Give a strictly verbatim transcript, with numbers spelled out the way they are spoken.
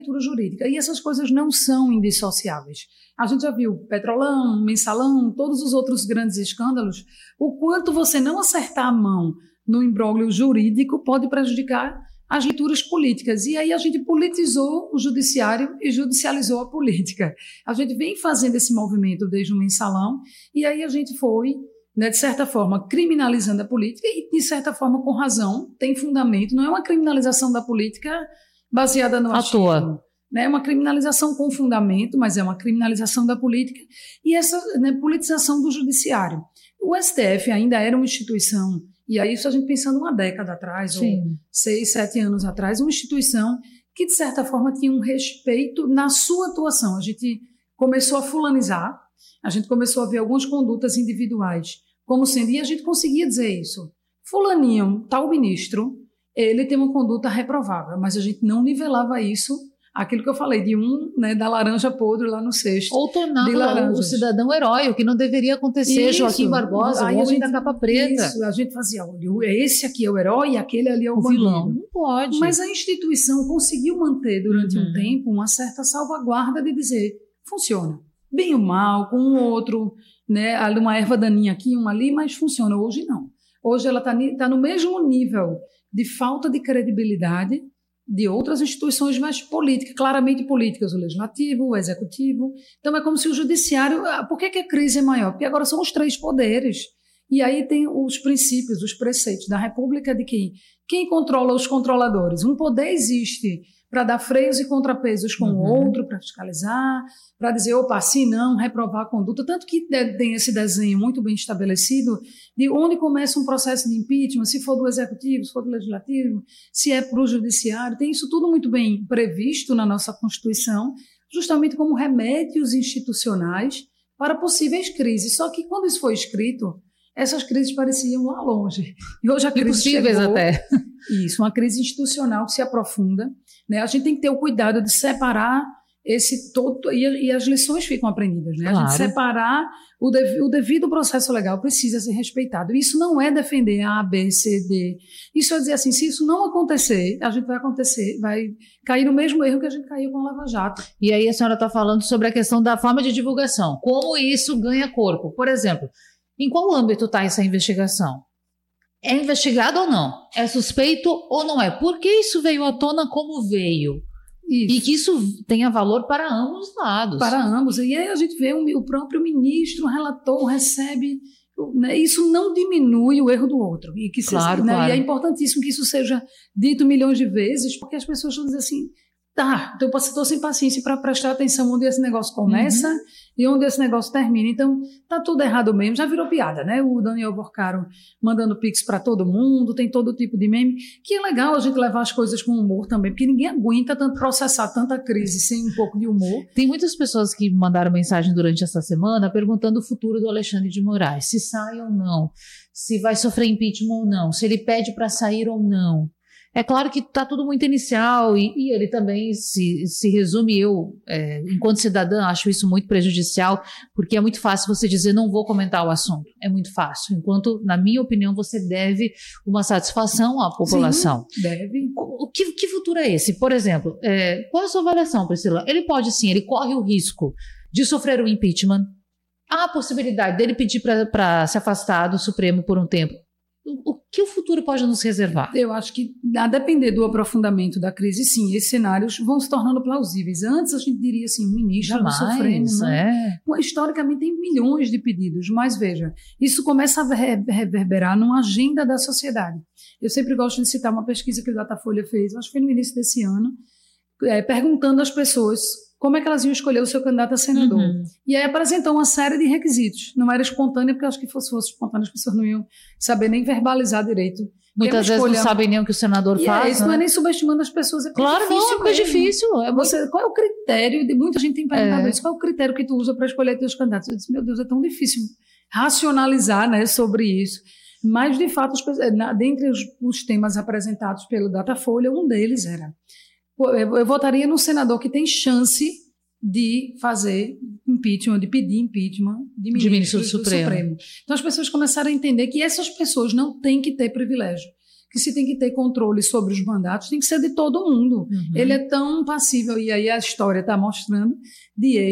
jurídica. E essas coisas não são indissociáveis. A gente já viu Petrolão, Mensalão, todos os outros grandes escândalos, o quanto você não acertar a mão no imbróglio jurídico pode prejudicar as leituras políticas. E aí a gente politizou o judiciário e judicializou a política. A gente vem fazendo esse movimento desde o Mensalão, e aí a gente foi, né, de certa forma, criminalizando a política, e de certa forma com razão, tem fundamento, não é uma criminalização da política baseada no achismo, à toa. Né, é uma criminalização com fundamento, mas é uma criminalização da política, e essa, né, politização do judiciário. O S T F ainda era uma instituição, e aí isso a gente pensando uma década atrás, Sim. ou seis, sete anos atrás, uma instituição que, de certa forma, tinha um respeito na sua atuação. A gente começou a fulanizar, a gente começou a ver algumas condutas individuais como sendo, e a gente conseguia dizer isso. Fulaninho, tal ministro, ele tem uma conduta reprovável, mas a gente não nivelava isso, aquilo que eu falei, de um, né, da laranja podre lá no cesto. Ou tornava o cidadão herói, o que não deveria acontecer. Isso. Joaquim Barbosa, aí o homem da capa preta. Isso, a gente fazia, olha, esse aqui é o herói e aquele ali é o, o bandido. vilão. Não pode. Mas a instituição conseguiu manter durante uhum. um tempo uma certa salvaguarda de dizer, funciona. Bem ou mal, com um outro, né, uma erva daninha aqui, uma ali, mas funciona. Hoje não. Hoje ela está tá no mesmo nível de falta de credibilidade de outras instituições mais políticas, claramente políticas, o legislativo, o executivo. Então é como se o judiciário... Por que, que a crise é maior? Porque agora são os três poderes. E aí tem os princípios, os preceitos da República de que quem controla os controladores? Um poder existe para dar freios e contrapesos com uhum. o outro, para fiscalizar, para dizer, opa, assim não, reprovar a conduta. Tanto que tem esse desenho muito bem estabelecido de onde começa um processo de impeachment, se for do executivo, se for do legislativo, se é para o judiciário. Tem isso tudo muito bem previsto na nossa Constituição, justamente como remédios institucionais para possíveis crises. Só que quando isso foi escrito, essas crises pareciam lá longe. E hoje a crise Impossíveis chegou, até. Isso, uma crise institucional que se aprofunda. Né? A gente tem que ter o cuidado de separar esse todo, e, e as lições ficam aprendidas. Né? Claro. A gente separar o, dev, o devido processo legal precisa ser respeitado. Isso não é defender A, B, C, D. Isso é dizer assim, se isso não acontecer, a gente vai acontecer, vai cair no mesmo erro que a gente caiu com a Lava Jato. E aí a senhora está falando sobre a questão da forma de divulgação. Como isso ganha corpo? Por exemplo, em qual âmbito está essa investigação? É investigado ou não? É suspeito ou não é? Por que isso veio à tona como veio? Isso. E que isso tenha valor para ambos os lados. Para ambos. E aí a gente vê um, o próprio ministro, o relator, recebe... Né? Isso não diminui o erro do outro. E, que claro, seja, né? claro. E é importantíssimo que isso seja dito milhões de vezes, porque as pessoas vão dizer assim... Tá, então eu estou sem paciência para prestar atenção onde esse negócio começa uhum. e onde esse negócio termina. Então, tá tudo errado mesmo. Já virou piada, né? O Daniel Vorcaro mandando pix para todo mundo, tem todo tipo de meme, que é legal a gente levar as coisas com humor também, porque ninguém aguenta tanto processar tanta crise sem um pouco de humor. Tem muitas pessoas que mandaram mensagem durante essa semana perguntando o futuro do Alexandre de Moraes, se sai ou não, se vai sofrer impeachment ou não, se ele pede para sair ou não. É claro que está tudo muito inicial e, e ele também se, se resume, eu, é, enquanto cidadã, acho isso muito prejudicial, porque é muito fácil você dizer não vou comentar o assunto. É muito fácil. Enquanto, na minha opinião, você deve uma satisfação à população. Sim, deve. O, que, que futuro é esse? Por exemplo, é, qual é a sua avaliação, Priscila? Ele pode sim, ele corre o risco de sofrer o impeachment. Há a possibilidade dele pedir para se afastar do Supremo por um tempo. O que o futuro pode nos reservar? Eu acho que, a depender do aprofundamento da crise, sim, esses cenários vão se tornando plausíveis. Antes a gente diria assim, o ministro Jamais, do Supremo, né? É. Historicamente tem milhões de pedidos, mas veja, isso começa a reverberar numa agenda da sociedade. Eu sempre gosto de citar uma pesquisa que o Datafolha fez, acho que foi no início desse ano, é, perguntando às pessoas como é que elas iam escolher o seu candidato a senador. Uhum. E aí apresentou uma série de requisitos. Não era espontâneo, porque eu acho que fosse, fosse espontâneo, as pessoas não iam saber nem verbalizar direito. Muitas vezes não sabem nem o que o senador e faz. É, isso né? Não é nem subestimando as pessoas. É claro, difícil não, é difícil. É Você, muito... Qual é o critério? De, muita gente tem perguntado é. isso. Qual é o critério que tu usa para escolher teus candidatos? Eu disse, meu Deus, é tão difícil racionalizar, né, sobre isso. Mas, de fato, os, na, dentre os, os temas apresentados pelo Datafolha, um deles era... Eu, eu votaria num senador que tem chance de fazer impeachment, de pedir impeachment de ministros, de ministros do, do Supremo. Supremo. Então as pessoas começaram a entender que essas pessoas não têm que ter privilégio, que se tem que ter controle sobre os mandatos, tem que ser de todo mundo. Uhum. Ele é tão passível, e aí a história está mostrando, de